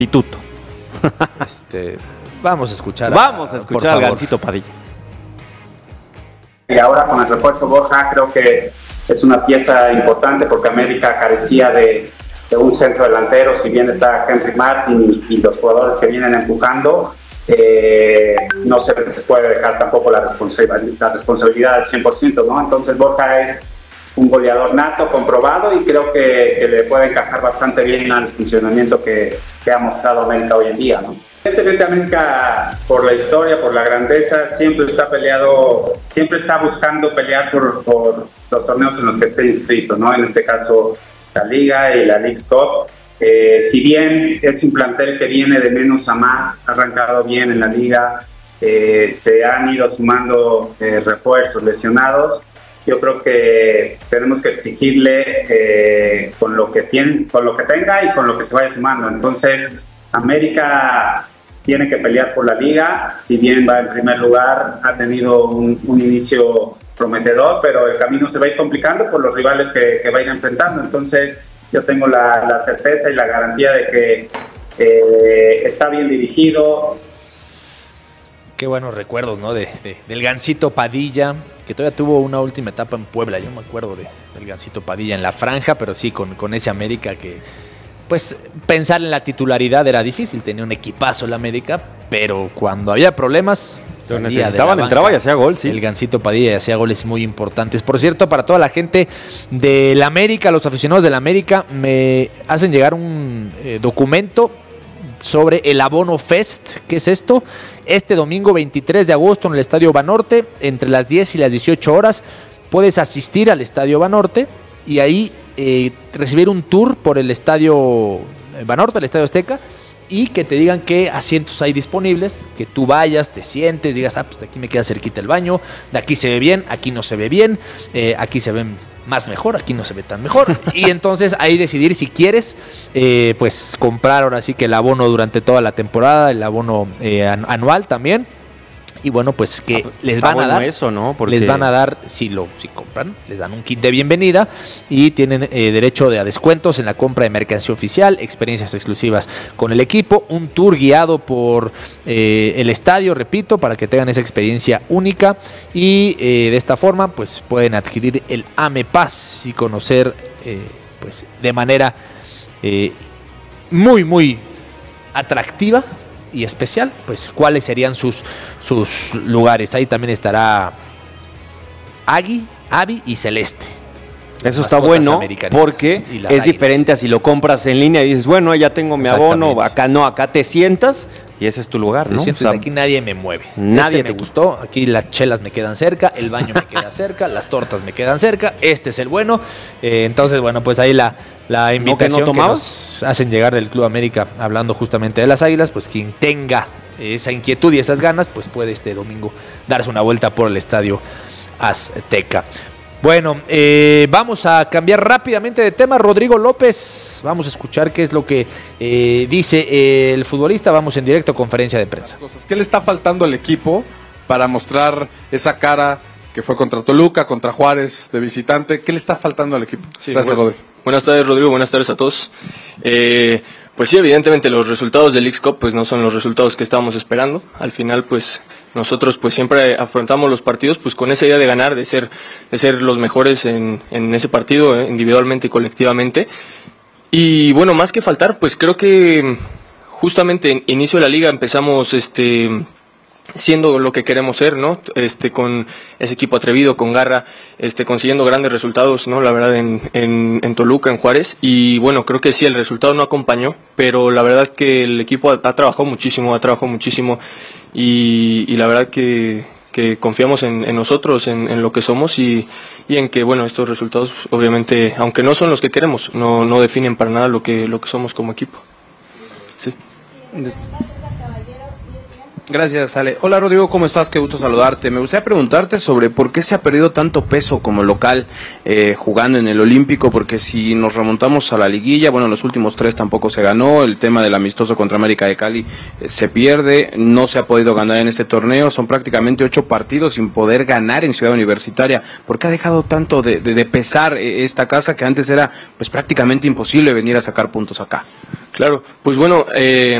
Instituto. Vamos a escuchar al Gansito Padilla. Y ahora con el refuerzo Borja creo que es una pieza importante porque América carecía de un centro delantero, si bien está Henry Martin y los jugadores que vienen empujando, no se puede dejar tampoco la responsabilidad al 100%, ¿no? Entonces Borja es un goleador nato, comprobado, y creo que le puede encajar bastante bien al funcionamiento que ha mostrado América hoy en día, ¿no? Evidentemente América, por la historia, por la grandeza, siempre está buscando pelear por los torneos en los que esté inscrito, ¿no? En este caso la Liga y la Leagues Cup. Si bien es un plantel que viene de menos a más, ha arrancado bien en la Liga, se han ido sumando refuerzos, lesionados. Yo creo que tenemos que exigirle con lo que tenga y con lo que se vaya sumando. Entonces, América tiene que pelear por la Liga. Si bien va en primer lugar, ha tenido un inicio prometedor, pero el camino se va a ir complicando por los rivales que va a ir enfrentando. Entonces, yo tengo la certeza y la garantía de que está bien dirigido. Qué buenos recuerdos, ¿no? Del Gansito Padilla, que todavía tuvo una última etapa en Puebla. Yo me acuerdo del Gansito Padilla en la franja, pero sí con ese América que, pues, pensar en la titularidad era difícil. Tenía un equipazo el América, pero cuando había problemas, lo necesitaban, entraba y hacía gol, sí. El Gansito Padilla hacía goles muy importantes. Por cierto, para toda la gente del América, los aficionados del América, me hacen llegar un documento sobre el Abono Fest. ¿Qué es esto? Este domingo 23 de agosto en el Estadio Banorte, entre las 10 y las 18 horas, puedes asistir al Estadio Banorte y ahí recibir un tour por el Estadio Banorte, el Estadio Azteca, y que te digan qué asientos hay disponibles, que tú vayas, te sientes, digas, pues de aquí me queda cerquita el baño, de aquí se ve bien, aquí no se ve bien, aquí se ven más mejor, aquí no se ve tan mejor, y entonces ahí decidir si quieres pues comprar ahora sí que el abono durante toda la temporada, el abono anual también. Y bueno, pues que les van a dar eso, ¿no? Porque les van a dar, si compran, les dan un kit de bienvenida y tienen derecho a descuentos en la compra de mercancía oficial, experiencias exclusivas con el equipo, un tour guiado por el estadio, repito, para que tengan esa experiencia única y de esta forma pues pueden adquirir el AMEPAS y conocer pues de manera muy, muy atractiva y especial, pues cuáles serían sus lugares. Ahí también estará Agui, Avi y Celeste. Eso está bueno porque es diferente a si lo compras en línea y dices, bueno, ya tengo mi abono, acá no, acá te sientas y ese es tu lugar, ¿no? O sea, aquí nadie me mueve. Nadie me gustó, aquí las chelas me quedan cerca, el baño me queda cerca, las tortas me quedan cerca, este es el bueno. Entonces, bueno, pues ahí la invitación que nos hacen llegar del Club América, hablando justamente de las Águilas, pues quien tenga esa inquietud y esas ganas, pues puede este domingo darse una vuelta por el Estadio Azteca. Bueno, vamos a cambiar rápidamente de tema. Rodrigo López, vamos a escuchar qué es lo que dice el futbolista. Vamos en directo a conferencia de prensa. ¿Qué le está faltando al equipo para mostrar esa cara que fue contra Toluca, contra Juárez de visitante? ¿Qué le está faltando al equipo? Sí, gracias, Rodrigo. Buenas tardes, Rodrigo. Buenas tardes a todos. Pues sí, evidentemente los resultados del Leagues Cup pues no son los resultados que estábamos esperando. Al final, pues nosotros pues siempre afrontamos los partidos pues con esa idea de ganar, de ser los mejores en ese partido, individualmente y colectivamente. Y bueno, más que faltar, pues creo que justamente en inicio de la liga empezamos siendo lo que queremos ser, ¿no? Con ese equipo atrevido, con garra, consiguiendo grandes resultados, ¿no? La verdad en Toluca, en Juárez, y bueno, creo que sí, el resultado no acompañó, pero la verdad que el equipo ha trabajado muchísimo y la verdad que confiamos en nosotros, en lo que somos y en que, bueno, estos resultados obviamente, aunque no son los que queremos, no definen para nada lo que somos como equipo. Sí. Gracias, Ale. Hola, Rodrigo, ¿cómo estás? Qué gusto saludarte. Me gustaría preguntarte sobre por qué se ha perdido tanto peso como local jugando en el Olímpico, porque si nos remontamos a la liguilla, bueno, los últimos 3 tampoco se ganó, el tema del amistoso contra América de Cali se pierde, no se ha podido ganar en este torneo, son prácticamente 8 partidos sin poder ganar en Ciudad Universitaria. ¿Por qué ha dejado tanto de pesar esta casa que antes era pues prácticamente imposible venir a sacar puntos acá? Claro, pues bueno,